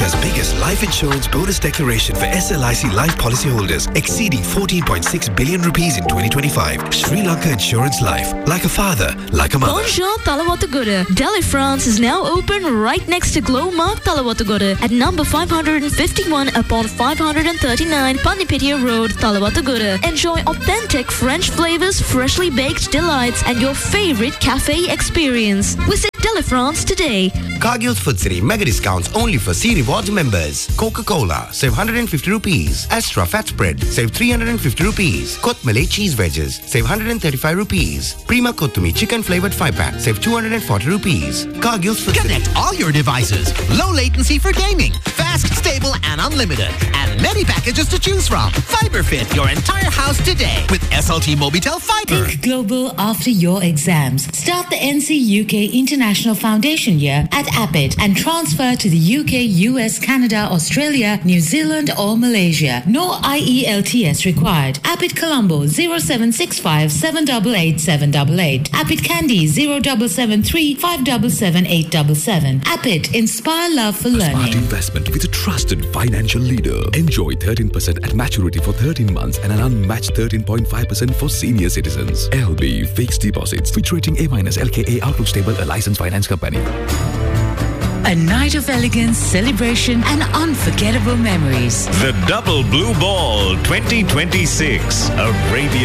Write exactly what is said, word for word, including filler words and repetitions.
India's biggest life insurance bonus declaration for S L I C life policyholders, exceeding fourteen point six billion rupees in twenty twenty-five. Sri Lanka Insurance Life. Like a father, like a mother. Bonjour, Talawatagura. Delhi, France is now open right next to Glowmark Talawatagura at number five hundred fifty-one upon five hundred thirty-nine Panipitia Road, Talawatagura. Enjoy authentic French flavors, freshly baked delights, and your favorite cafe experience. Visit Delhi, France today. Cargill's Food City mega discounts only for C Rewards members. Coca-Cola, save one hundred fifty rupees. Astra Fat Spread, save three hundred fifty rupees. Kot Malay Cheese Wedges, save one hundred thirty-five rupees. Prima Kothumi Chicken Flavored five pack, save two hundred forty rupees. Cargill's Food Connect City. all your devices. Low latency for gaming. Fast, stable, and unlimited. And many packages to choose from. Fiber Fit your entire house today with S L T Mobitel Fiber. Think global after your exams. Start the N C U K International Foundation year at Appit and transfer to the U K, U S, Canada, Australia, New Zealand or Malaysia. No I E L T S required. Appit Colombo zero seven six five seven eight eight seven eight eight. Appit Kandy zero seven seven three five seven seven eight seven seven. Appit, inspire love for Smart learning. investment with a trusted financial leader. Enjoy thirteen percent at maturity for thirteen months and an unmatched thirteen point five percent for senior citizens. L B Fixed Deposits. Fitch rating A minus L K A Outlook Stable, a licensed finance company. A night of elegance, celebration and unforgettable memories. The Double Blue Ball twenty twenty-six. A radio